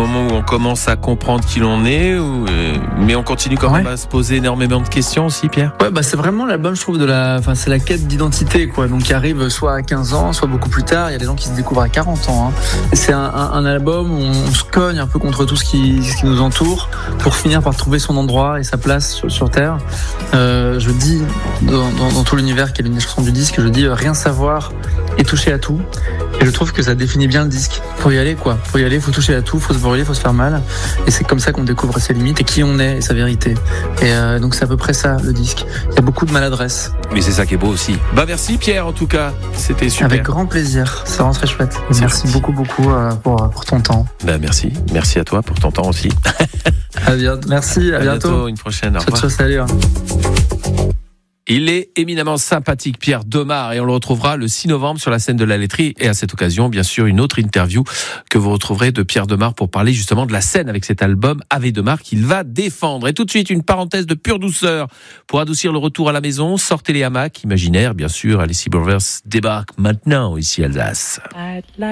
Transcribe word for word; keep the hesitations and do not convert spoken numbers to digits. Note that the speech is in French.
moment où on commence à comprendre qui l'on est, ou, euh, mais on continue quand même Ouais. à se poser énormément de questions aussi, Pierre. Ouais, bah c'est vraiment l'album, je trouve, de la, enfin c'est la quête d'identité, quoi. Donc qui arrive soit à quinze ans, soit beaucoup plus tard. Il y a des gens qui se découvrent à quarante ans. Hein. C'est un, un, un album où on se cogne un peu contre tout ce qui, ce qui nous entoure, pour finir par trouver son endroit et sa place sur, sur Terre. Euh, je dis dans, dans, dans tout l'univers qui est l'une des chansons du disque, je dis euh, rien savoir et toucher à tout. Et je trouve que ça définit bien le disque. Faut y aller, quoi. Faut y aller, faut toucher à tout, faut se brûler, faut se faire mal. Et c'est comme ça qu'on découvre ses limites et qui on est et sa vérité. Et euh, donc c'est à peu près ça, le disque. Il y a beaucoup de maladresse. Mais c'est ça qui est beau aussi. Bah merci Pierre, en tout cas. C'était super. Avec grand plaisir. C'est vraiment très chouette. C'est Merci gentil. beaucoup, beaucoup euh, pour, pour ton temps. Bah merci. Merci à toi pour ton temps aussi. À bientôt. Merci, à, À bientôt. Une prochaine. Au Ciao, revoir. ciao, salut. hein. Il est éminemment sympathique, Pierre Demar, et on le retrouvera le six novembre sur la scène de la laiterie. Et à cette occasion, bien sûr, une autre interview que vous retrouverez de Pierre Demar pour parler justement de la scène avec cet album Ave Demar qu'il va défendre. Et tout de suite, une parenthèse de pure douceur pour adoucir le retour à la maison. Sortez les hamacs imaginaires, bien sûr. Alice Brothers débarque maintenant ici à Alsace.